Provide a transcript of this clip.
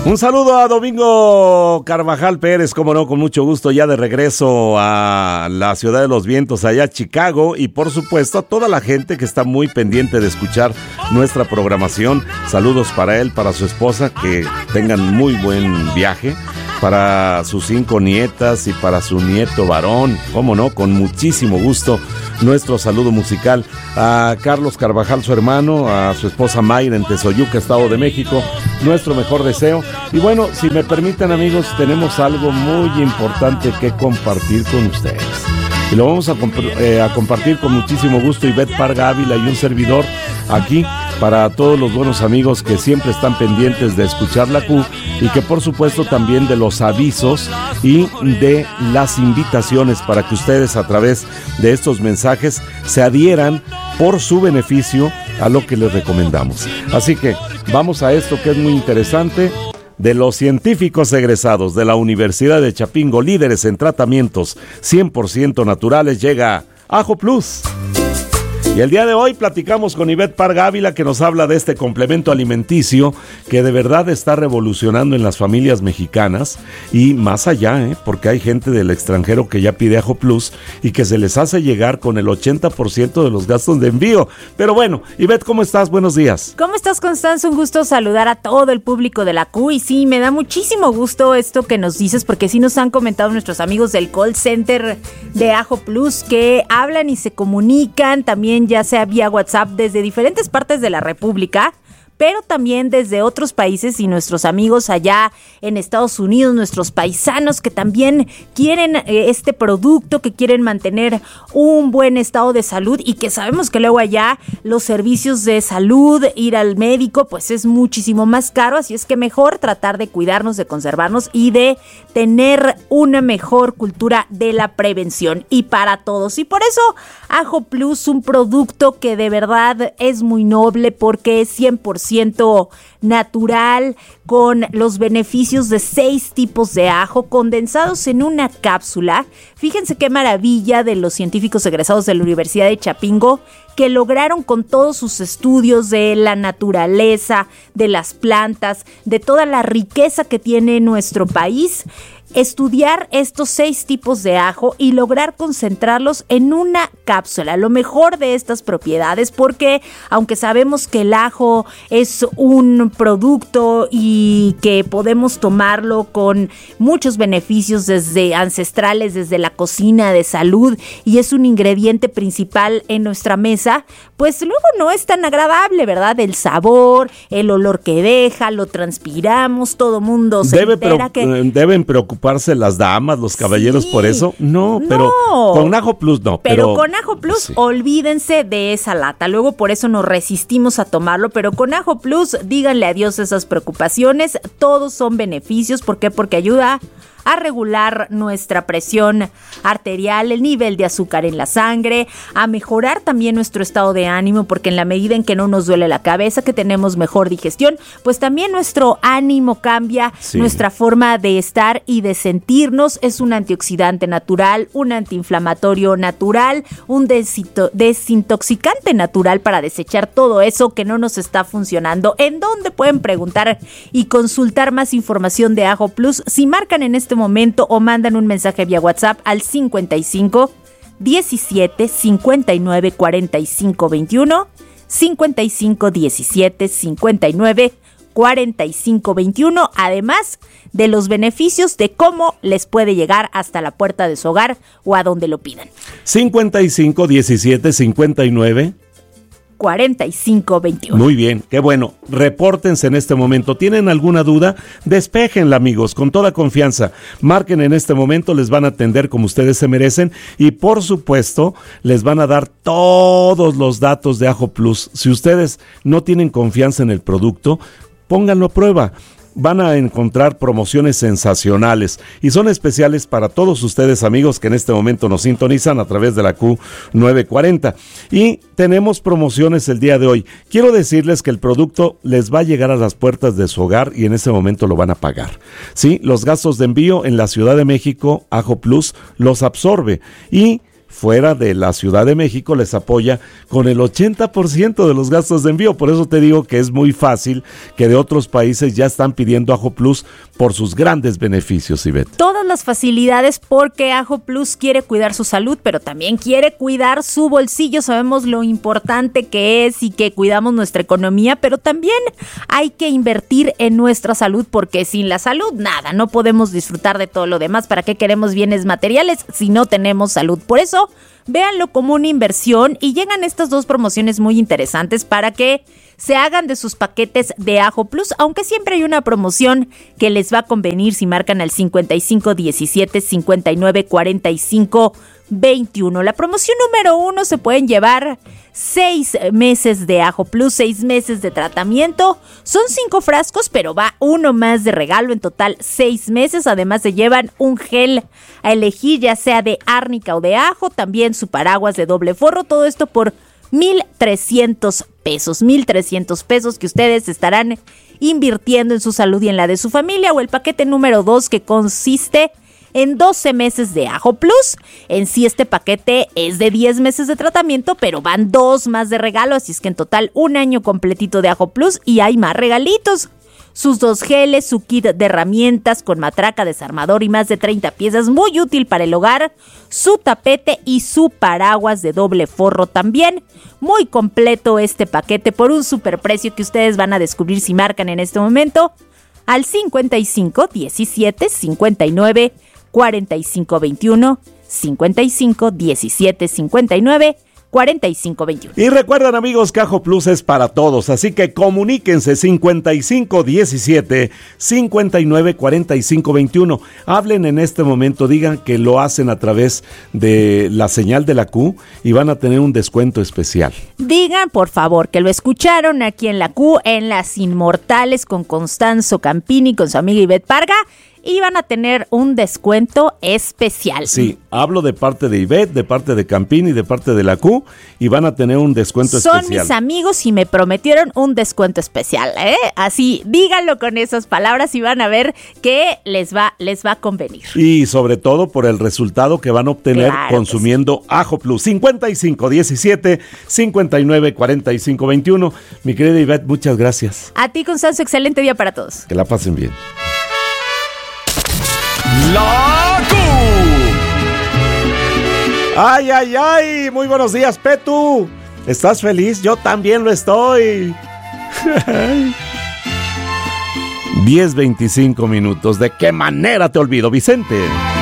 Un saludo a Domingo Carvajal Pérez, como no, con mucho gusto, ya de regreso a la Ciudad de los Vientos, allá a Chicago, y por supuesto a toda la gente que está muy pendiente de escuchar nuestra programación. Saludos para él, para su esposa, que tengan muy buen viaje, para sus 5 nietas y para su nieto varón, cómo no, con muchísimo gusto. Nuestro saludo musical a Carlos Carvajal, su hermano, a su esposa Mayra en Tezoyuca, Estado de México. Nuestro mejor deseo. Y bueno, si me permiten, amigos, tenemos algo muy importante que compartir con ustedes. Y lo vamos a compartir con muchísimo gusto, Ivette Parga Ávila y un servidor aquí, para todos los buenos amigos que siempre están pendientes de escuchar la Q, y que por supuesto también de los avisos y de las invitaciones para que ustedes a través de estos mensajes se adhieran por su beneficio a lo que les recomendamos. Así que vamos a esto que es muy interesante. De los científicos egresados de la Universidad de Chapingo, líderes en tratamientos 100% naturales, llega Ajo Plus. Y el día de hoy platicamos con Ivette Parga Ávila, que nos habla de este complemento alimenticio que de verdad está revolucionando en las familias mexicanas y más allá, porque hay gente del extranjero que ya pide Ajo Plus y que se les hace llegar con el 80% de los gastos de envío. Pero bueno, Ivette, ¿cómo estás? Buenos días. ¿Cómo estás, Constanza? Un gusto saludar a todo el público de la Q. Y sí, me da muchísimo gusto esto que nos dices, porque sí nos han comentado nuestros amigos del call center de Ajo Plus, que hablan y se comunican también, ya sea vía WhatsApp, desde diferentes partes de la República, pero también desde otros países, y nuestros amigos allá en Estados Unidos, nuestros paisanos que también quieren este producto, que quieren mantener un buen estado de salud, y que sabemos que luego allá los servicios de salud, ir al médico, pues es muchísimo más caro, así es que mejor tratar de cuidarnos, de conservarnos y de tener una mejor cultura de la prevención, y para todos. Y por eso Ajo Plus, un producto que de verdad es muy noble, porque es 100% natural, con los beneficios de 6 tipos de ajo condensados en una cápsula. Fíjense qué maravilla de los científicos egresados de la Universidad de Chapingo, que lograron, con todos sus estudios de la naturaleza, de las plantas, de toda la riqueza que tiene nuestro país, estudiar estos 6 tipos de ajo y lograr concentrarlos en una cápsula. Lo mejor de estas propiedades, porque aunque sabemos que el ajo es un producto y que podemos tomarlo con muchos beneficios desde ancestrales, desde la cocina, de salud, y es un ingrediente principal en nuestra mesa, pues luego no es tan agradable, ¿verdad? El sabor, el olor que deja, lo transpiramos, todo mundo se entera que... Deben preocuparse las damas, los caballeros, sí, por eso. No, pero con Ajo Plus no. Pero con Ajo Plus, sí, olvídense de esa lata. Luego por eso nos resistimos a tomarlo, pero con Ajo Plus díganle adiós a esas preocupaciones. Todos son beneficios. ¿Por qué? Porque ayuda a regular nuestra presión arterial, el nivel de azúcar en la sangre, a mejorar también nuestro estado de ánimo, porque en la medida en que no nos duele la cabeza, que tenemos mejor digestión, pues también nuestro ánimo cambia, sí, nuestra forma de estar y de sentirnos. Es un antioxidante natural, un antiinflamatorio natural, un desintoxicante natural para desechar todo eso que no nos está funcionando. ¿En dónde pueden preguntar y consultar más información de Ajo Plus? Si marcan en este momento o mandan un mensaje vía WhatsApp al 55 17 59 45 21, 55 17 59 45 21, además de los beneficios de cómo les puede llegar hasta la puerta de su hogar o a donde lo pidan. 55 17 59 4521. Muy bien, qué bueno. Repórtense en este momento. ¿Tienen alguna duda? Despéjenla, amigos, con toda confianza. Marquen en este momento, les van a atender como ustedes se merecen y por supuesto les van a dar todos los datos de Ajo Plus. Si ustedes no tienen confianza en el producto, pónganlo a prueba. Van a encontrar promociones sensacionales y son especiales para todos ustedes, amigos, que en este momento nos sintonizan a través de la Q940. Y tenemos promociones el día de hoy. Quiero decirles que el producto les va a llegar a las puertas de su hogar y en ese momento lo van a pagar. Sí, los gastos de envío en la Ciudad de México, Ajo Plus los absorbe y fuera de la Ciudad de México les apoya con el 80% de los gastos de envío. Por eso te digo que es muy fácil que de otros países ya están pidiendo Ajo Plus por sus grandes beneficios, Ivette. Todas las facilidades porque Ajo Plus quiere cuidar su salud, pero también quiere cuidar su bolsillo. Sabemos lo importante que es y que cuidamos nuestra economía, pero también hay que invertir en nuestra salud porque sin la salud nada, no podemos disfrutar de todo lo demás. ¿Para qué queremos bienes materiales si no tenemos salud? Por eso, véanlo como una inversión y llegan estas dos promociones muy interesantes para que se hagan de sus paquetes de Ajo Plus, aunque siempre hay una promoción que les va a convenir si marcan al 5517 5945 21. La promoción número 1 se pueden llevar 6 meses de Ajo Plus, 6 meses de tratamiento. Son 5 frascos, pero va uno más de regalo. En total 6 meses. Además se llevan un gel a elegir, ya sea de árnica o de ajo. También su paraguas de doble forro. Todo esto por 1,300 pesos. 1,300 pesos que ustedes estarán invirtiendo en su salud y en la de su familia. O el paquete número 2 que consiste en 12 meses de Ajo Plus. En sí este paquete es de 10 meses de tratamiento, pero van 2 más de regalo, así es que en total un año completito de Ajo Plus y hay más regalitos. Sus 2 geles, su kit de herramientas con matraca, desarmador y más de 30 piezas, muy útil para el hogar, su tapete y su paraguas de doble forro también. Muy completo este paquete por un superprecio que ustedes van a descubrir si marcan en este momento al 55 17 59 45 21, 55 17 59 45 21. Y recuerden, amigos, que Ajo Plus es para todos, así que comuníquense 55 17 59 45 21. Hablen en este momento, digan que lo hacen a través de la señal de la Q y van a tener un descuento especial. Digan, por favor, que lo escucharon aquí en la Q, en Las Inmortales, con Constanzo Campini, con su amiga Ivette Parga. Y van a tener un descuento especial. Sí, hablo de parte de Ivette, de parte de Campini, de parte de la Q, y van a tener un descuento especial. Son mis amigos y me prometieron un descuento especial, ¿eh? Así, díganlo con esas palabras y van a ver que les va a convenir. Y sobre todo por el resultado que van a obtener consumiendo Ajo Plus. 55 17 59 45 21. Mi querida Ivette, muchas gracias. A ti, Constanzo, excelente día para todos. Que la pasen bien. La Q. ¡Ay, ay, ay! Muy buenos días, Petu. ¿Estás feliz? Yo también lo estoy. 10:25. ¿De qué manera te olvido, Vicente?